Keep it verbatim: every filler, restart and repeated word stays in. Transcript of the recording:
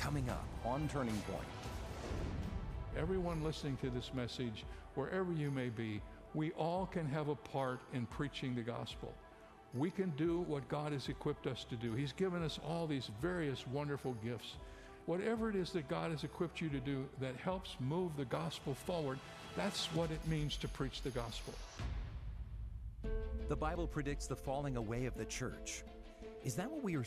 coming up on Turning Point. Everyone listening to this message, wherever you may be, we all can have a part in preaching the gospel. We can do what God has equipped us to do. He's given us all these various wonderful gifts. Whatever it is that God has equipped you to do that helps move the gospel forward, that's what it means to preach the gospel. The Bible predicts the falling away of the church. Is that what we are